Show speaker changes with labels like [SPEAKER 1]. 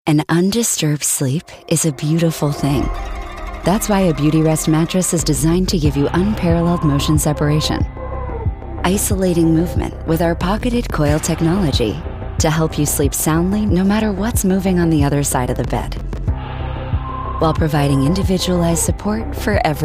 [SPEAKER 1] An undisturbed sleep is a beautiful thing. That's why a Beautyrest mattress is designed to give you unparalleled motion separation, isolating movement with our pocketed coil technology to help you sleep soundly no matter what's moving on the other side of the bed, while providing individualized support for every